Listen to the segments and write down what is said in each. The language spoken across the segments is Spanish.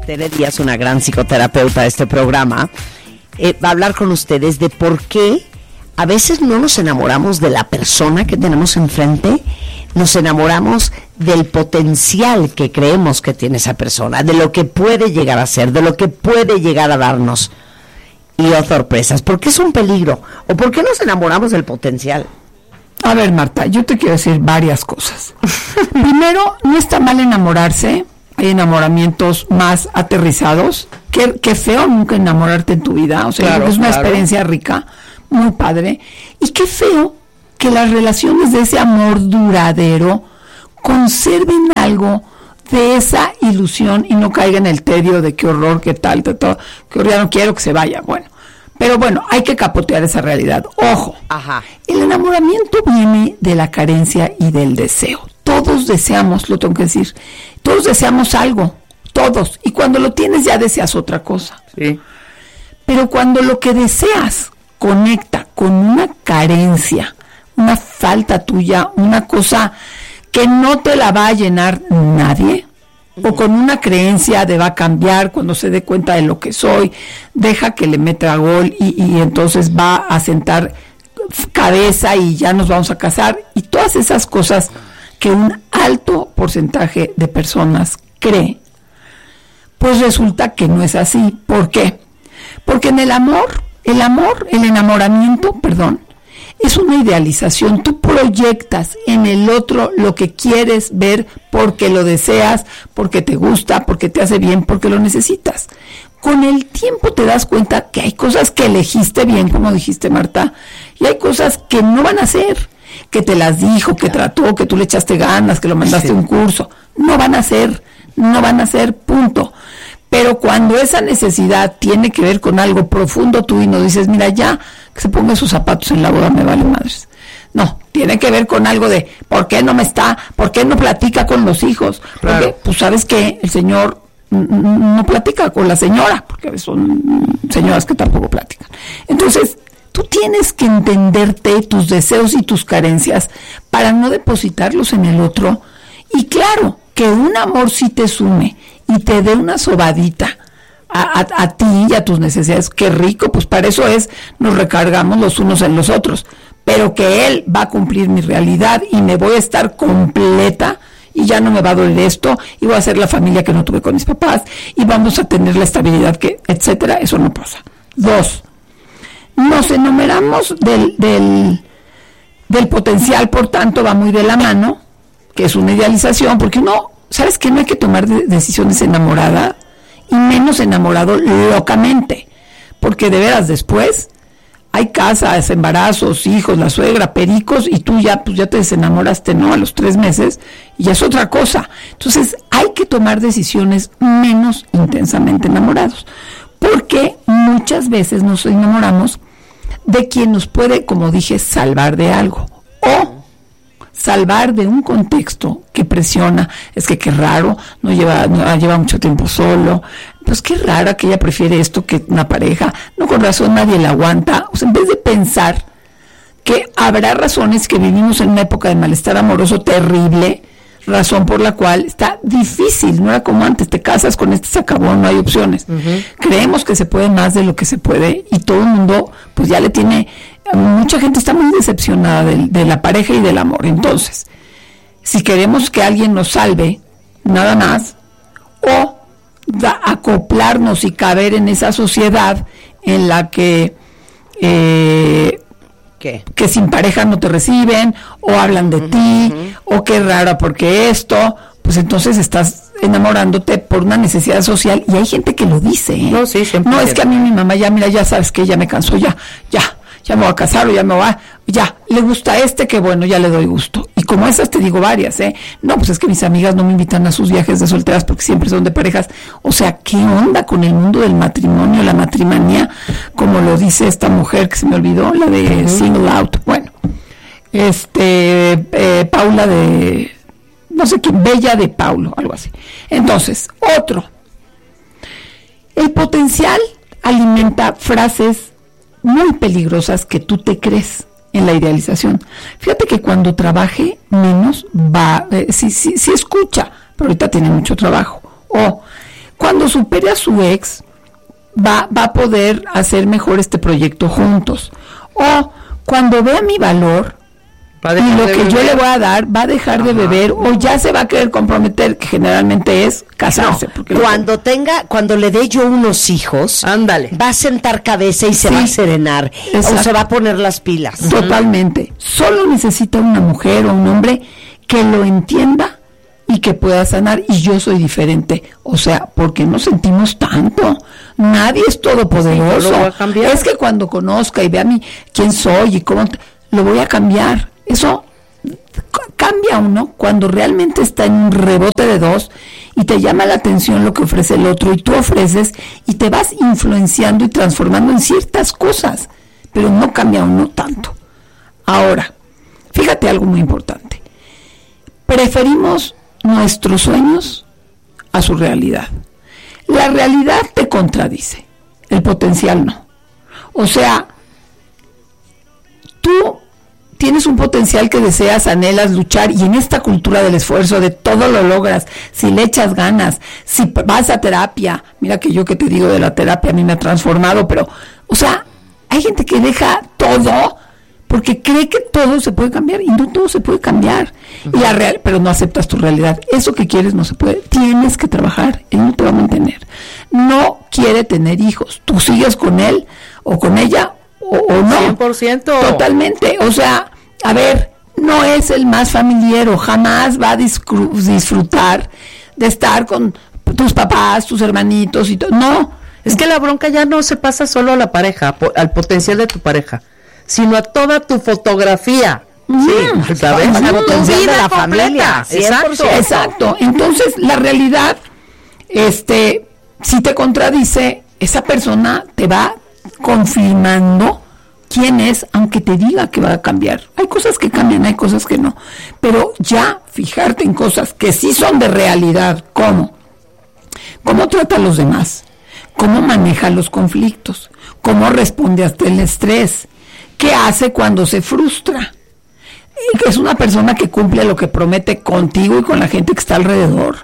Tere Díaz, una gran psicoterapeuta de este programa, va a hablar con ustedes de por qué a veces no nos enamoramos de la persona que tenemos enfrente, nos enamoramos del potencial que creemos que tiene esa persona, de lo que puede llegar a ser, de lo que puede llegar a darnos. Y sorpresas, ¿por qué es un peligro? ¿O por qué nos enamoramos del potencial? A ver, Marta, yo te quiero decir varias cosas. Primero, no está mal enamorarse. Hay enamoramientos más aterrizados. Qué feo nunca enamorarte en tu vida. O sea, claro, es una experiencia rica, muy padre. Y qué feo que las relaciones de ese amor duradero conserven algo de esa ilusión y no caiga en el tedio de qué horror, qué tal, de todo, que ya no quiero que se vaya. Bueno, pero bueno, hay que capotear esa realidad. Ojo, el enamoramiento viene de la carencia y del deseo. Todos deseamos, lo tengo que decir, todos deseamos algo, todos, y cuando lo tienes ya deseas otra cosa. Sí. Pero cuando lo que deseas conecta con una carencia, una falta tuya, una cosa que no te la va a llenar nadie, o con una creencia de va a cambiar cuando se dé cuenta de lo que soy, deja que le meta gol y entonces va a sentar cabeza y ya nos vamos a casar, y todas esas cosas que un alto porcentaje de personas cree, pues resulta que no es así. ¿Por qué? Porque en el enamoramiento, es una idealización. Tú proyectas en el otro lo que quieres ver porque lo deseas, porque te gusta, porque te hace bien, porque lo necesitas. Con el tiempo te das cuenta que hay cosas que elegiste bien, como dijiste, Marta, y hay cosas que no van a ser, que te las dijo, que trató, que tú le echaste ganas, que lo mandaste a un curso. No van a ser, punto. Pero cuando esa necesidad tiene que ver con algo profundo tú y no dices, mira, ya, que se ponga sus zapatos en la boda, me vale madres. No, tiene que ver con algo de, ¿por qué no platica con los hijos? Claro. Porque, pues, ¿sabes qué? El señor no platica con la señora, porque son señoras que tampoco platican. Entonces, tú tienes que entenderte, tus deseos y tus carencias, para no depositarlos en el otro. Y claro, que un amor sí te sume y te dé una sobadita a ti y a tus necesidades, qué rico, pues para eso nos recargamos los unos en los otros, pero que él va a cumplir mi realidad y me voy a estar completa y ya no me va a doler esto y voy a ser la familia que no tuve con mis papás y vamos a tener la estabilidad que, etcétera, eso no pasa. 2, nos enamoramos del potencial, por tanto va muy de la mano, que es una idealización, porque uno, ¿sabes qué? No hay que tomar decisiones enamorada y menos enamorado locamente, porque de veras después hay casas, embarazos, hijos, la suegra, pericos, y tú ya te desenamoraste, ¿no? A los 3 meses, y ya es otra cosa. Entonces hay que tomar decisiones menos intensamente enamorados, porque muchas veces nos enamoramos de quien nos puede, como dije, salvar de algo, o salvar de un contexto que presiona. Es que qué raro, lleva mucho tiempo solo, pues qué raro que ella prefiere esto que una pareja, no, con razón nadie la aguanta. O sea, en vez de pensar que habrá razones, que vivimos en una época de malestar amoroso terrible, razón por la cual está difícil, no era como antes, te casas con este, se acabó, no hay opciones. Creemos que se puede más de lo que se puede y todo el mundo pues ya le tiene, mucha gente está muy decepcionada de la pareja y del amor. Entonces, si queremos que alguien nos salve, nada más, o acoplarnos y caber en esa sociedad en la que que sin pareja no te reciben, o hablan de ti, o qué rara porque esto, pues entonces estás enamorándote por una necesidad social, y hay gente que lo dice, ¿eh? No, sí, siempre. No, es que a mí mi mamá ya, mira, ya sabes que ya me cansó, ya me voy a casar, o ya le gusta que bueno, ya le doy gusto. Y como esas te digo varias, no, pues es que mis amigas no me invitan a sus viajes de solteras porque siempre son de parejas. O sea, ¿qué onda con el mundo del matrimonio, la matrimonía, como lo dice esta mujer que se me olvidó, la de Single Out? Bueno, Paula de, no sé quién, Bella de Paulo, algo así. Entonces, el potencial alimenta frases muy peligrosas que tú te crees en la idealización. Fíjate que cuando trabaje menos sí escucha, pero ahorita tiene mucho trabajo. O Cuando supere a su ex, va a poder hacer mejor este proyecto juntos. O cuando vea mi valor y lo que yo le voy a dar, va a dejar de beber, o ya se va a querer comprometer, que generalmente es casarse. No, cuando le dé yo unos hijos, ándale, va a sentar cabeza y se va a serenar, o se va a poner las pilas. Totalmente. Solo necesita una mujer o un hombre que lo entienda y que pueda sanar, y yo soy diferente. O sea, porque nos sentimos tanto. Nadie es todopoderoso. Sí, es que cuando conozca y vea quién soy y cómo, lo voy a cambiar. Eso cambia uno cuando realmente está en un rebote de dos y te llama la atención lo que ofrece el otro y tú ofreces y te vas influenciando y transformando en ciertas cosas, pero no cambia uno tanto. Ahora, fíjate algo muy importante. Preferimos nuestros sueños a su realidad. La realidad te contradice, el potencial no. O sea, tú tienes un potencial que deseas, anhelas, luchar, y en esta cultura del esfuerzo, de todo lo logras, si le echas ganas, si vas a terapia, mira que yo que te digo de la terapia, a mí me ha transformado, pero, o sea, hay gente que deja todo porque cree que todo se puede cambiar, y no todo se puede cambiar, pero no aceptas tu realidad. Eso que quieres no se puede, tienes que trabajar, él no te va a mantener, no quiere tener hijos, tú sigues con él o con ella, o no. 100%. Totalmente. O sea, a ver, no es el más familiar, jamás va a disfrutar de estar con tus papás, tus hermanitos y todo. No. Es que la bronca ya no se pasa solo a la pareja, al potencial de tu pareja, sino a toda tu fotografía. Sí, ¿sabes? Al potencial de la completa. familia. Exacto. Entonces, la realidad, si te contradice, esa persona te va confirmando quién es, aunque te diga que va a cambiar. Hay cosas que cambian, hay cosas que no, pero ya fijarte en cosas que sí son de realidad, como cómo trata a los demás, cómo maneja los conflictos, cómo responde ante el estrés, qué hace cuando se frustra, es una persona que cumple lo que promete contigo y con la gente que está alrededor,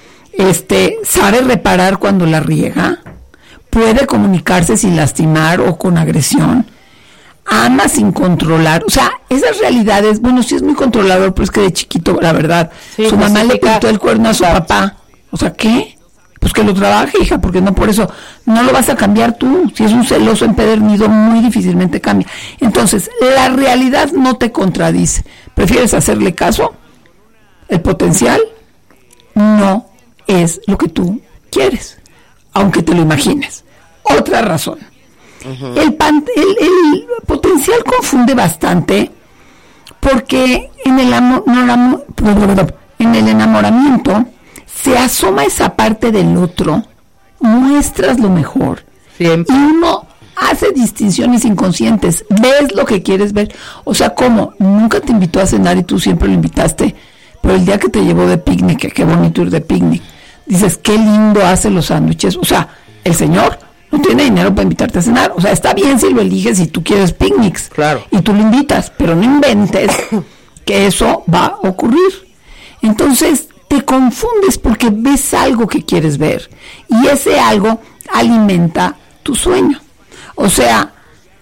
sabe reparar cuando la riega, puede comunicarse sin lastimar o con agresión, ama sin controlar. O sea, esas realidades, bueno, sí es muy controlador, pero es que de chiquito, la verdad, su mamá le pintó el cuerno a su papá. O sea, ¿qué? Pues que lo trabaje, hija, porque no por eso, no lo vas a cambiar tú. Si es un celoso empedernido, muy difícilmente cambia. Entonces, la realidad no te contradice. ¿Prefieres hacerle caso? El potencial no es lo que tú quieres, aunque te lo imagines. Otra razón. El potencial confunde bastante porque en el enamoramiento se asoma esa parte del otro, muestras lo mejor. Siempre. Y uno hace distinciones inconscientes, ves lo que quieres ver. O sea, ¿cómo? Nunca te invitó a cenar y tú siempre lo invitaste, pero el día que te llevó de picnic, qué bonito ir de picnic, dices, qué lindo hace los sándwiches. O sea, el señor no tiene dinero para invitarte a cenar. O sea, está bien si lo eliges si tú quieres picnics. Claro. Y tú lo invitas, pero no inventes que eso va a ocurrir. Entonces, te confundes porque ves algo que quieres ver. Y ese algo alimenta tu sueño. O sea,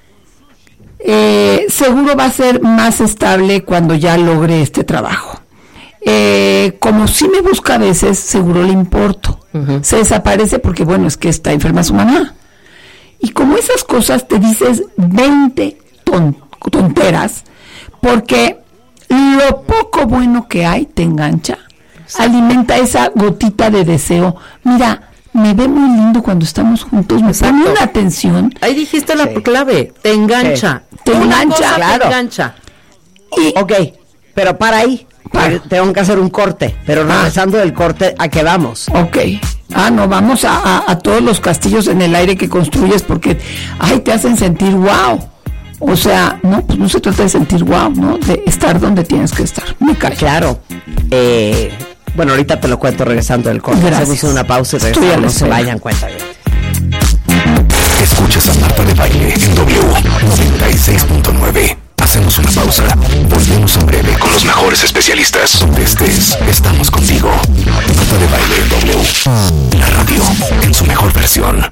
seguro va a ser más estable cuando ya logre este trabajo. Como si me busca a veces, seguro le importo. Se desaparece porque, bueno, es que está enferma su mamá. Y como esas cosas te dices 20 tonteras, porque lo poco bueno que hay te engancha, alimenta esa gotita de deseo. Mira, me ve muy lindo cuando estamos juntos, me pone una atención. Ahí dijiste la clave, te engancha. Te engancha, claro. Te engancha. Ok, pero para ahí. Tengo que hacer un corte, pero regresando del corte, ¿a qué vamos? Ok. No, vamos a todos los castillos en el aire que construyes porque, te hacen sentir wow. O sea, no, pues no se trata de sentir wow, ¿no? De estar donde tienes que estar. Me cae. Claro. Bueno, ahorita te lo cuento regresando del corte. Gracias. Hacemos una pausa y regresamos. No se vayan, cuenta bien. Escuchas a Marta de Baile en W 96.9. Hacemos una pausa. Volvemos en breve con los mejores especialistas. Donde estés, estamos contigo. Marta de Baile en W, la radio. información.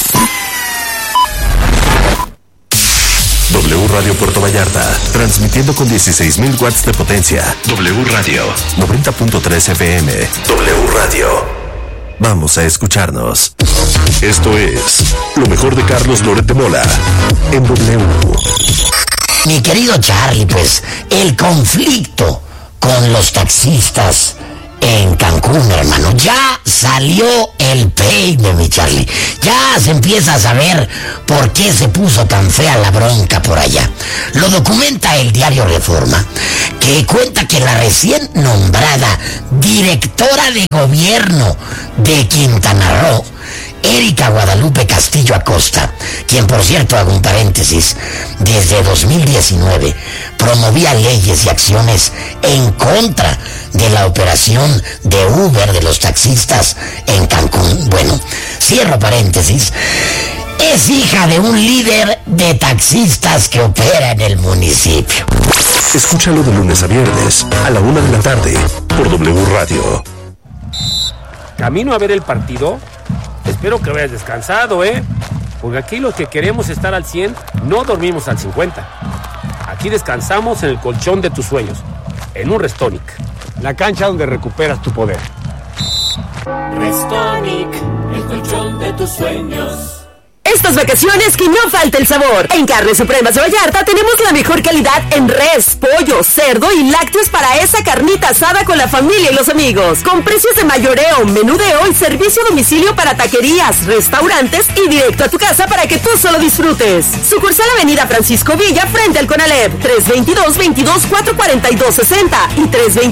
W Radio Puerto Vallarta, transmitiendo con 16,000 watts de potencia. W Radio, 90.3 FM. W Radio. Vamos a escucharnos. Esto es lo mejor de Carlos Loret de Mola en W. Mi querido Charlie, pues el conflicto con los taxistas en Cancún, hermano, ya salió el peine, mi Charlie. Ya se empieza a saber por qué se puso tan fea la bronca por allá. Lo documenta el diario Reforma, que cuenta que la recién nombrada directora de gobierno de Quintana Roo, Erika Guadalupe Castillo Acosta, quien, por cierto, hago un paréntesis, desde 2019 promovía leyes y acciones en contra de la operación de Uber de los taxistas en Cancún. Bueno, cierro paréntesis. Es hija de un líder de taxistas que opera en el municipio. Escúchalo de lunes a viernes a la 1 de la tarde por W Radio. Camino a ver el partido. Espero que vayas descansado, porque aquí los que queremos estar al 100 no dormimos al 50. Aquí descansamos en el colchón de tus sueños, en un Restonic, la cancha donde recuperas tu poder. Restonic, el colchón de tus sueños. Estas vacaciones que no falte el sabor. En Carnes Supremas de Vallarta tenemos la mejor calidad en res, pollo, cerdo y lácteos para esa carnita asada con la familia y los amigos. Con precios de mayoreo, menudeo y servicio a domicilio para taquerías, restaurantes y directo a tu casa para que tú solo disfrutes. Sucursal Avenida Francisco Villa frente al Conalep, 322-22-442-60 y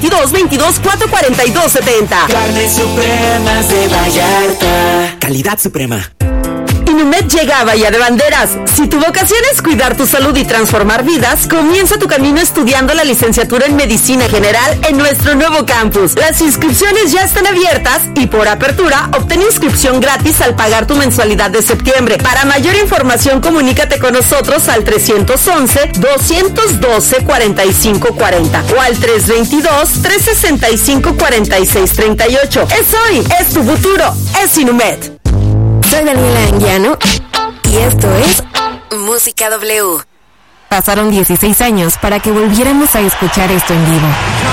322-22-442-70. Carnes Supremas de Vallarta. Calidad suprema. Inumet llega a Bahía de Banderas. Si tu vocación es cuidar tu salud y transformar vidas, comienza tu camino estudiando la licenciatura en Medicina General en nuestro nuevo campus. Las inscripciones ya están abiertas y por apertura obtén inscripción gratis al pagar tu mensualidad de septiembre. Para mayor información, comunícate con nosotros al 311-212-4540 o al 322-365-4638. Es hoy, es tu futuro, es Inumet. Soy Daniela Anguiano y esto es Música W. Pasaron 16 años para que volviéramos a escuchar esto en vivo.